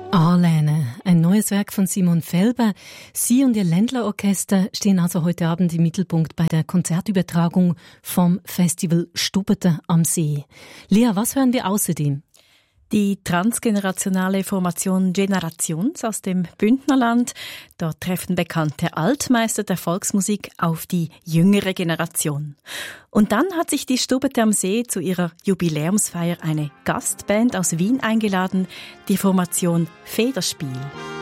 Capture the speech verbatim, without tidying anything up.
Arlene, ein neues Werk von Simon Felber. Sie und Ihr Ländlerorchester stehen also heute Abend im Mittelpunkt bei der Konzertübertragung vom Festival Stubete am See. Lea, was hören wir außerdem? Die transgenerationale Formation Generations aus dem Bündnerland. Dort treffen bekannte Altmeister der Volksmusik auf die jüngere Generation. Und dann hat sich die Stubete am See zu ihrer Jubiläumsfeier eine Gastband aus Wien eingeladen, die Formation Federspiel.